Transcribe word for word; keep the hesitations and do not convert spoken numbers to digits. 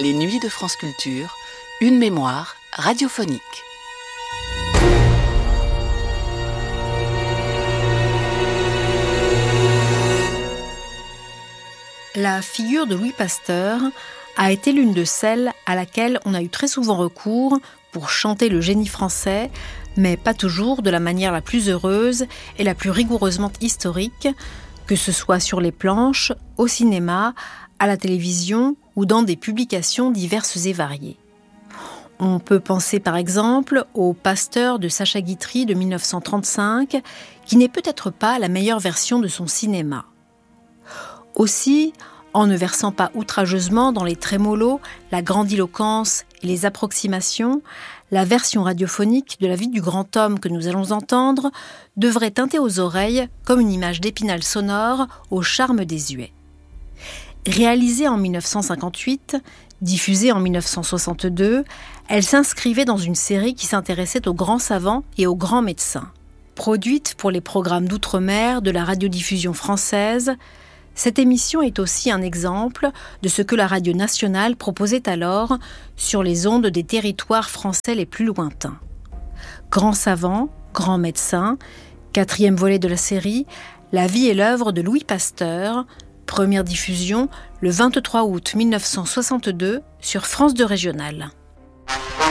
Les Nuits de France Culture, une mémoire radiophonique. La figure de Louis Pasteur a été l'une de celles à laquelle on a eu très souvent recours pour chanter le génie français, mais pas toujours de la manière la plus heureuse et la plus rigoureusement historique, que ce soit sur les planches, au cinéma, à la télévision ou dans des publications diverses et variées. On peut penser par exemple au Pasteur de Sacha Guitry de dix-neuf cent trente-cinq, qui n'est peut-être pas la meilleure version de son cinéma. Aussi, en ne versant pas outrageusement dans les trémolos, la grandiloquence et les approximations, la version radiophonique de la vie du grand homme que nous allons entendre devrait teinter aux oreilles comme une image d'épinal sonore au charme désuet. Réalisée en dix-neuf cent cinquante-huit, diffusée en dix-neuf cent soixante-deux, elle s'inscrivait dans une série qui s'intéressait aux grands savants et aux grands médecins. Produite pour les programmes d'outre-mer de la radiodiffusion française, cette émission est aussi un exemple de ce que la radio nationale proposait alors sur les ondes des territoires français les plus lointains. Grands savants, grands médecins, quatrième volet de la série, la vie et l'œuvre de Louis Pasteur, première diffusion le vingt-trois août dix-neuf cent soixante-deux sur France deux Régionale.